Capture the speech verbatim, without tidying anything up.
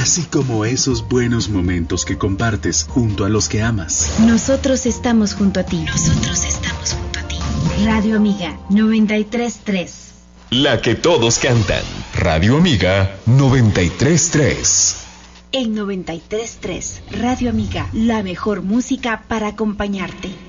así como esos buenos momentos que compartes junto a los que amas. Nosotros estamos junto a ti. Nosotros estamos junto a ti. Radio Amiga noventa y tres punto tres. La que todos cantan. Radio Amiga noventa y tres punto tres. En noventa y tres punto tres, Radio Amiga, la mejor música para acompañarte.